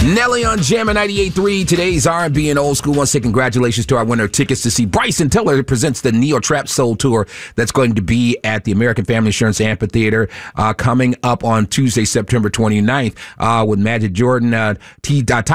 Nelly on Jammin' 98.3. Today's R&B and old school. Once again, congratulations to our winner of tickets to see Bryson Tiller presents the Neo Trap Soul Tour that's going to be at the American Family Insurance Amphitheater coming up on Tuesday, September 29th with Magic Jordan,